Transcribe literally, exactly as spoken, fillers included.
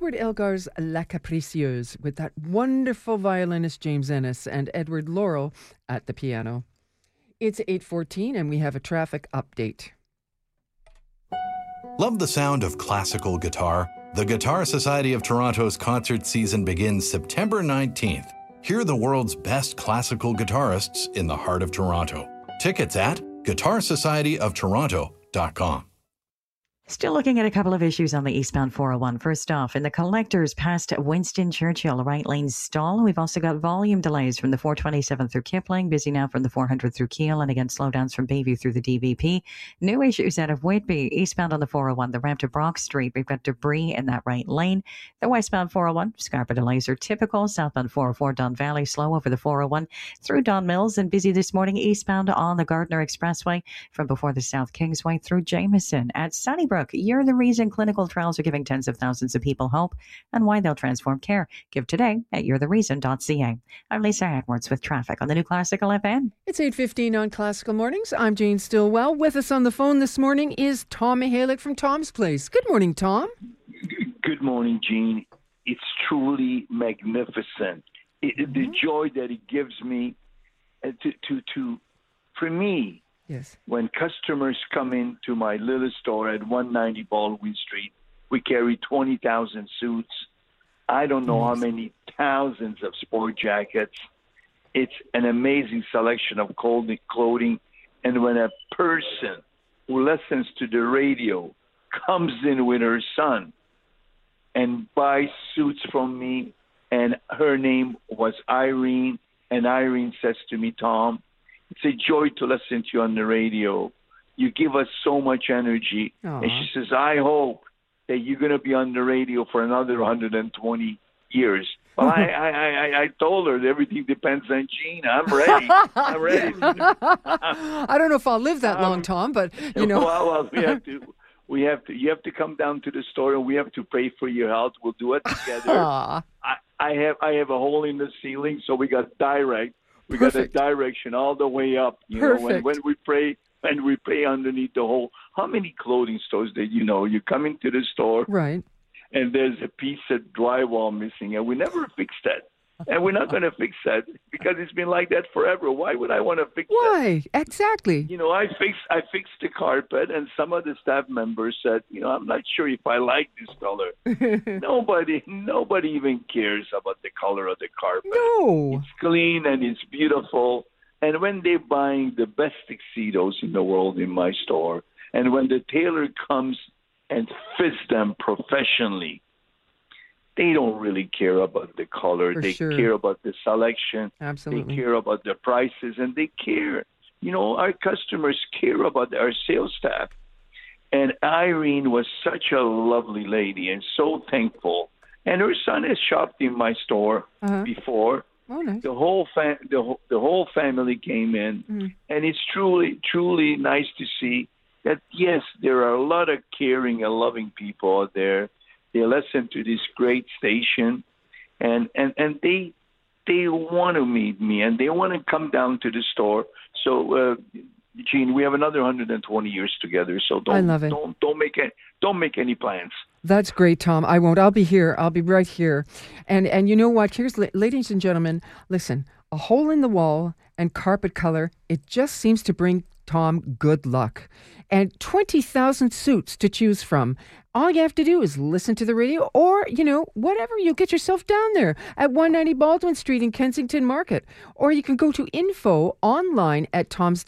Edward Elgar's La Capricieuse with that wonderful violinist James Ennis and Edward Laurel at the piano. It's eight fourteen and we have a traffic update. Love the sound of classical guitar? The Guitar Society of Toronto's concert season begins September nineteenth. Hear the world's best classical guitarists in the heart of Toronto. Tickets at guitar society of toronto dot com. Still looking at a couple of issues on the eastbound four oh one. First off, in the collectors past Winston Churchill, right lane stall. We've also got volume delays from the four twenty-seven through Kipling, busy now from the four hundred through Keele, and again slowdowns from Bayview through the D V P. New issues out of Whitby, eastbound on the four oh one, the ramp to Brock Street. We've got debris in that right lane. The westbound four oh one, Scarborough delays are typical. Southbound four oh four, Don Valley, slow over the four oh one through Don Mills, and busy this morning eastbound on the Gardner Expressway from before the South Kingsway through Jameson. At Sunnybrook, you're the reason clinical trials are giving tens of thousands of people hope and why they'll transform care. Give today at you're the reason dot c a. I'm Lisa Edwards with traffic on the new Classical F M. It's eight fifteen on Classical Mornings. I'm Jane Stillwell. With us on the phone this morning is Tom Mihalik from Tom's Place. Good morning, Tom. Good morning, Jean. It's truly magnificent. It, mm-hmm. The joy that it gives me uh, to, to, to, for me, yes. When customers come into my little store at one ninety Baldwin Street, we carry twenty thousand suits. I don't know nice. how many thousands of sport jackets. It's an amazing selection of clothing. And when a person who listens to the radio comes in with her son and buys suits from me, and her name was Irene, and Irene says to me, Tom, it's a joy to listen to you on the radio. You give us so much energy. Aww. And she says, I hope that you're going to be on the radio for another one hundred twenty years. Well, I, I, I, I told her that everything depends on Gene. I'm ready. I'm ready. I don't know if I'll live that um, long, Tom, but, you know. Well, well, we have to. We have to. You have to come down to the store, and we have to pray for your health. We'll do it together. I, I have. I have a hole in the ceiling, so we got direct. We Perfect. got a direction all the way up. You Perfect. know, when, when we pray, when we pray underneath the hole. How many clothing stores did you know? You come into the store, right, and there's a piece of drywall missing, and we never fix that. And we're not going to fix that because it's been like that forever. Why would I want to fix Why? that? Why? Exactly. You know, I fixed I fixed the carpet, and some of the staff members said, you know, I'm not sure if I like this color. nobody, nobody even cares about the color of the carpet. No. It's clean and it's beautiful. And when they're buying the best tuxedos in the world in my store, and when the tailor comes and fits them professionally, they don't really care about the color. For they sure. care about the selection. Absolutely. They care about the prices, and they care. You know, our customers care about our sales staff. And Irene was such a lovely lady and so thankful. And her son has shopped in my store uh-huh. before. Oh, nice. The whole fam- the, whole, the whole family came in, mm. and it's truly, truly nice to see that, yes, there are a lot of caring and loving people out there. They listen to this great station, and, and, and they they want to meet me, and they want to come down to the store. So, uh, Gene, we have another one hundred twenty years together. So don't I love it. don't don't make any, don't make any plans. That's great, Tom. I won't. I'll be here. I'll be right here. And and you know what? Here's, ladies and gentlemen, listen. A hole in the wall and carpet color. It just seems to bring Tom good luck. And twenty thousand suits to choose from. All you have to do is listen to the radio or, you know, whatever. You'll get yourself down there at one ninety Baldwin Street in Kensington Market. Or you can go to info online at toms